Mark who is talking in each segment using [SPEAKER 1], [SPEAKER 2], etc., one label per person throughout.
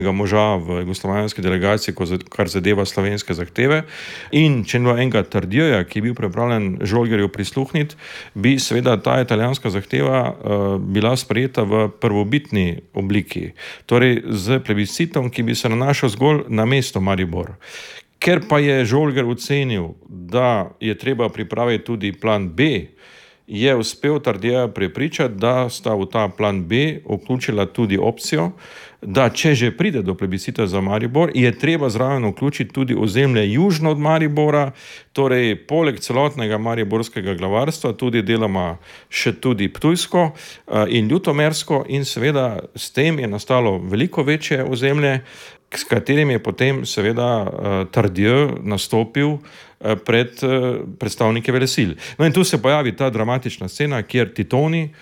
[SPEAKER 1] moža v jugoslovanski delegaciji, kar zadeva slovenske zahteve. In če ne bo enega Tardioja, ki je bil pripravljen Žolgerju prisluhniti, bi seveda ta italijanska zahteva bila sprejeta v prvobitni obliki, torej z plebiscitom, ki bi se nanašal zgolj na mesto Maribor. Ker pa je Žolger ocenil, da je treba pripraviti tudi plan B, je uspel Tardioja prepričati, da sta v ta plan B vključila tudi opcijo, da če že pride do plebiscita za Maribor, je treba zraven vključiti tudi ozemlje južno od Maribora, torej poleg celotnega mariborskega glavarstva, tudi deloma še tudi Ptujsko in Ljutomersko, in seveda s tem je nastalo veliko večje ozemlje, s katerim je potem seveda Tardieu nastopil pred predstavnike velesil. No in tu se pojavi ta dramatična scena, kjer Titoni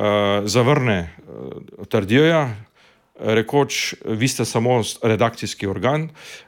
[SPEAKER 1] zavrne Tardioja, rekoč, vi ste samo redakcijski organ,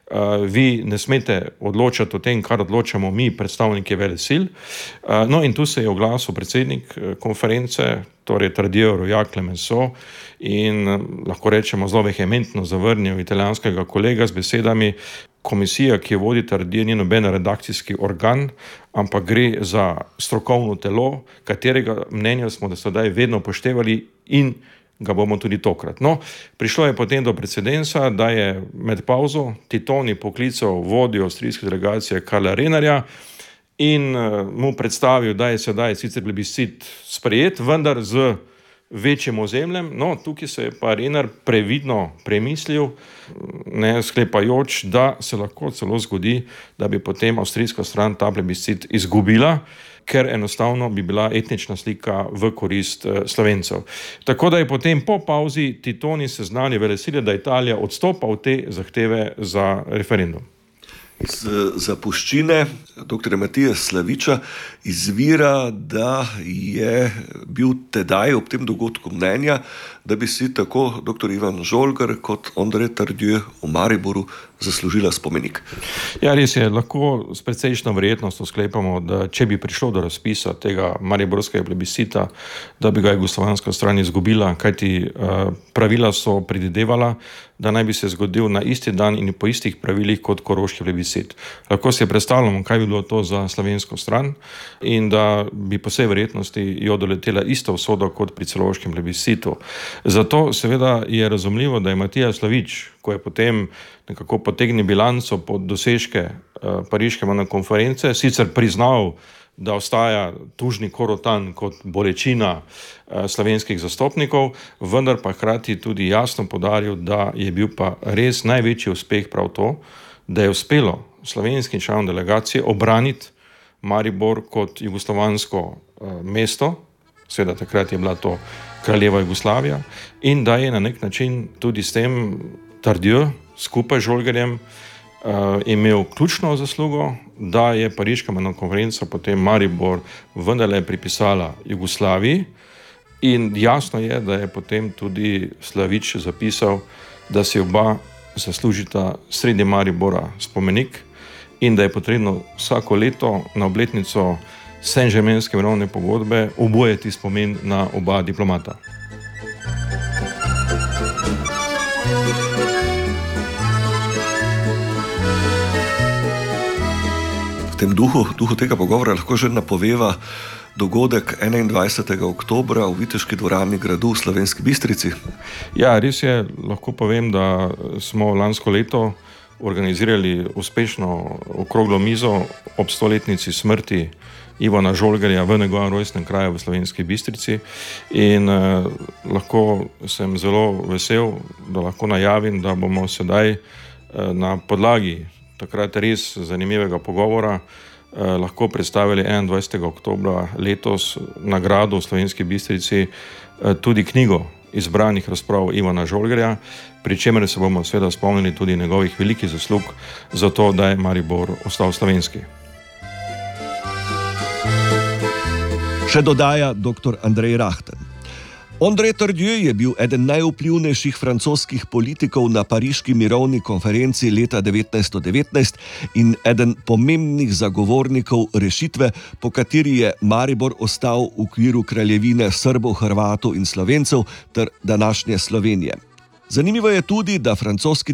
[SPEAKER 1] vi ne smete odločati o tem, kar odločamo mi, predstavniki velesil. No in tu se je oglasil predsednik konference, torej Tardieu Royak Clemenceau, in lahko rečemo zelo vehementno zavrnil italijanskega kolega z besedami: komisija, ki jo vodi Tardieu, ni noben redakcijski organ, ampak gre za strokovno telo, katerega mnenja smo do sedaj vedno upoštevali in ga bomo tudi tokrat. No, prišlo je potem do precedensa, da je med pavzo Titoni poklical vodjo avstrijske delegacije Karla Renarja in mu predstavil, da je sedaj sicer plebiscit sprejet, vendar z večjim ozemljem. No, tukaj se je pa Renar previdno premislil, ne sklepajoč, da se lahko celo zgodi, da bi potem avstrijska stran ta plebiscit izgubila, ker enostavno bi bila etnična slika v korist Slovencev. Tako da je potem po pavzi Titoni seznanil velesilje, da Italija odstopa od te zahteve za referendum.
[SPEAKER 2] Iz zapuščine dr. Matija Slaviča izvira, da je bil tedaj ob tem dogodku mnenja, da bi si tako dr. Ivan Žolger kot André Tardieu v Mariboru zaslužila spomenik.
[SPEAKER 1] Ja, res je, lahko s precejšnjo verjetnostjo sklepamo, da če bi prišlo do razpisa tega mariborskega plebiscita, da bi ga jugoslovanska stran izgubila, kajti pravila so predvidevala, da naj bi se zgodil na isti dan in po istih pravilih kot koroški plebiscit. Lahko si predstavljamo, kaj bi bilo to za slovensko stran in da bi po vsej verjetnosti jo doletela ista usoda kot pri celovškem plebiscitu. Zato seveda je razumljivo, da je Matija Slavič, ko je potem nekako potegnil bilanco pod dosežke pariške konference, sicer priznal, da ostaja tužni korotan kot bolečina slovenskih zastopnikov, vendar pa hkrati tudi jasno poudaril, da je bil pa res največji uspeh prav to, da je uspelo slovenskim članom delegacije obraniti Maribor kot jugoslovansko mesto, seveda takrat je bila to kraljeva Jugoslavija, in da je na nek način tudi s tem Tardieu skupaj z Žolgerjem imel ključno zaslugo, da je pariška konferenca potem Maribor vendarle pripisala Jugoslaviji, in jasno je, da je potem tudi Slavič zapisal, da si oba zaslužita sredi Maribora spomenik in da je potrebno vsako leto na obletnico Saint-Germainske mirovne pogodbe obujati spomin na oba diplomata.
[SPEAKER 2] V tem duhu tega pogovora lahko že napoveva dogodek 21. oktobra v Viteški dvorani gradu v Slovenski Bistrici.
[SPEAKER 1] Ja, res je, lahko povem, da smo lansko leto organizirali uspešno okroglo mizo ob 100-letnici smrti Ivana Žolgerja v njegovem rojstnem kraju v Slovenski Bistrici in lahko sem zelo vesel, da lahko najavim, da bomo sedaj na podlagi takrat res zanimivega pogovora lahko predstavili 21. oktobra letos nagrado v Slovenski Bistrici tudi knjigo izbranih razprav Ivana Žolgerja, pri čemer se bomo seveda spomnili tudi njegovih velikih zaslug za to, da je Maribor ostal slovenski.
[SPEAKER 3] Še dodaja dr. Andrej Rahten. André Tardieu je bil eden najvplivnejših francoskih politikov na pariški mirovni konferenci leta 1919 in eden pomembnih zagovornikov rešitve, po kateri je Maribor ostal v okviru kraljevine Srbov, Hrvatov in Slovencev ter današnje Slovenije. Zanimivo je tudi, da francoski